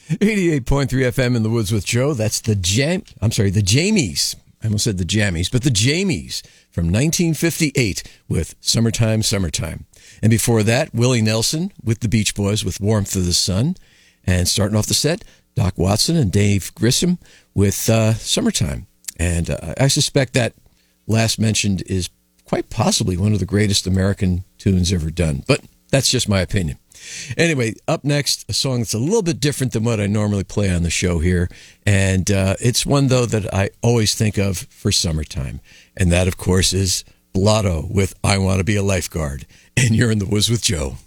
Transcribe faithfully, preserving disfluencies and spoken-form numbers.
eighty-eight point three F M in the Woods with Joe. That's the Jam. I'm sorry, the Jamies. I almost said the Jammies, but the Jamies from nineteen fifty-eight with Summertime, Summertime. And before that, Willie Nelson with the Beach Boys with Warmth of the Sun. And starting off the set, Doc Watson and Dave Grissom with uh, Summertime. And uh, I suspect that last mentioned is quite possibly one of the greatest American tunes ever done. But that's just my opinion. Anyway, up next, a song that's a little bit different than what I normally play on the show here. And uh, it's one, though, that I always think of for summertime. And that, of course, is Blotto with I Want to Be a Lifeguard. And you're in the Woods with Joe.